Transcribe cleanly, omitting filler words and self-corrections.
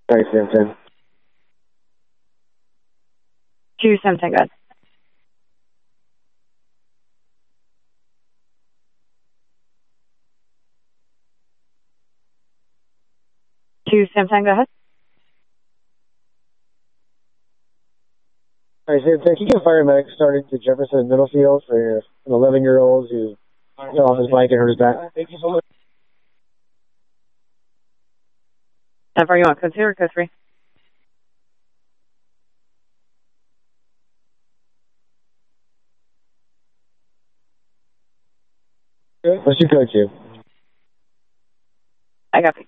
Sorry, Samson. 217, go ahead. Go ahead. Sorry, Samson. Can you get a paramedic started to Jefferson Middlefield for an 11-year-old who fell off his bike and hurt his back? Thank you so much. How far you want? Code 2 or code 3? Let's do code 2. I got you.